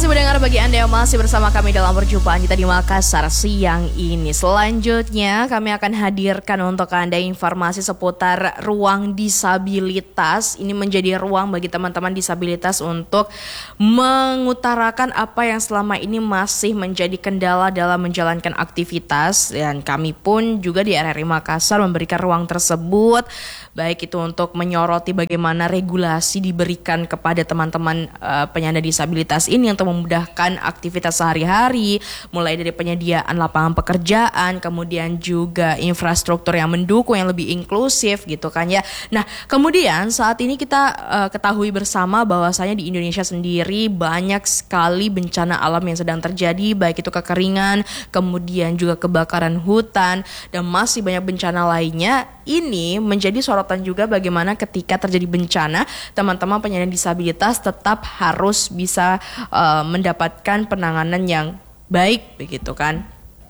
kasih mendengar bagi Anda yang masih bersama kami dalam perjumpaan kita di Makassar siang ini. Selanjutnya kami akan hadirkan untuk Anda informasi seputar ruang disabilitas. Ini menjadi ruang bagi teman-teman disabilitas untuk mengutarakan apa yang selama ini masih menjadi kendala dalam menjalankan aktivitas. Dan kami pun juga di RRI Makassar memberikan ruang tersebut, baik itu untuk menyoroti bagaimana regulasi diberikan kepada teman-teman penyandang disabilitas ini untuk memudahkan aktivitas sehari-hari, mulai dari penyediaan lapangan pekerjaan, kemudian juga infrastruktur yang mendukung, yang lebih inklusif gitu kan ya. Nah, kemudian saat ini kita ketahui bersama bahwasanya di Indonesia sendiri banyak sekali bencana alam yang sedang terjadi, baik itu kekeringan, kemudian juga kebakaran hutan, dan masih banyak bencana lainnya. Ini menjadi sorotan juga bagaimana ketika terjadi bencana, teman-teman penyandang disabilitas tetap harus bisa mendapatkan penanganan yang baik begitu kan.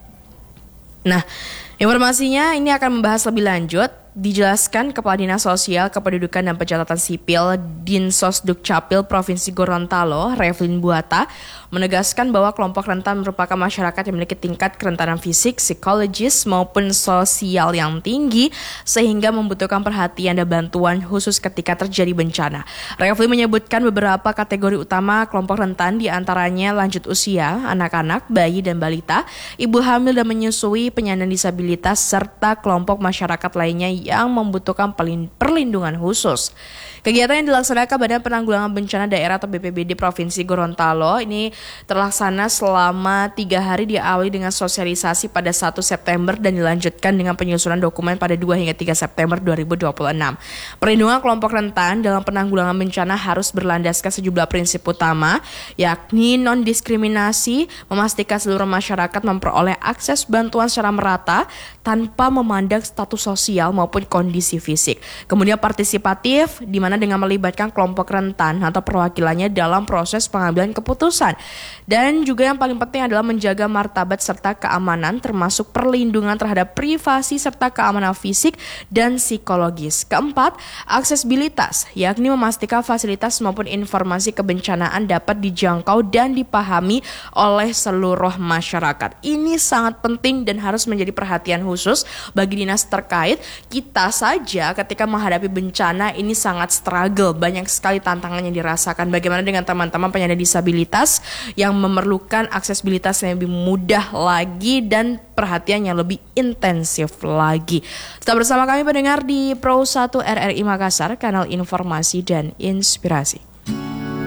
Nah, informasinya ini akan membahas lebih lanjut. Dijelaskan Kepala Dinas Sosial, Kependudukan dan Pencatatan Sipil Dinsos Dukcapil Provinsi Gorontalo, Revlin Buata, menegaskan bahwa kelompok rentan merupakan masyarakat yang memiliki tingkat kerentanan fisik, psikologis maupun sosial yang tinggi sehingga membutuhkan perhatian dan bantuan khusus ketika terjadi bencana. Revlin menyebutkan beberapa kategori utama kelompok rentan, diantaranya lanjut usia, anak-anak, bayi dan balita, ibu hamil dan menyusui, penyandang disabilitas, serta kelompok masyarakat lainnya yang membutuhkan perlindungan khusus. Kegiatan yang dilaksanakan Badan Penanggulangan Bencana Daerah atau BPBD Provinsi Gorontalo ini terlaksana selama 3 hari, diawali dengan sosialisasi pada 1 September dan dilanjutkan dengan penyusunan dokumen pada 2 hingga 3 September 2026. Perlindungan kelompok rentan dalam penanggulangan bencana harus berlandaskan sejumlah prinsip utama, yakni non-diskriminasi, memastikan seluruh masyarakat memperoleh akses bantuan secara merata tanpa memandang status sosial maupun kondisi fisik. Kemudian partisipatif, di mana dengan melibatkan kelompok rentan atau perwakilannya dalam proses pengambilan keputusan. Dan juga yang paling penting adalah menjaga martabat serta keamanan, termasuk perlindungan terhadap privasi serta keamanan fisik dan psikologis. Keempat, aksesibilitas, yakni memastikan fasilitas maupun informasi kebencanaan dapat dijangkau dan dipahami oleh seluruh masyarakat. Ini sangat penting dan harus menjadi perhatian khusus bagi dinas terkait. Kita saja ketika menghadapi bencana ini sangat struggle, banyak sekali tantangan yang dirasakan. Bagaimana dengan teman-teman penyandang disabilitas yang memerlukan aksesibilitas yang lebih mudah lagi dan perhatian yang lebih intensif lagi. Tetap bersama kami pendengar di Pro 1 RRI Makassar, kanal informasi dan inspirasi.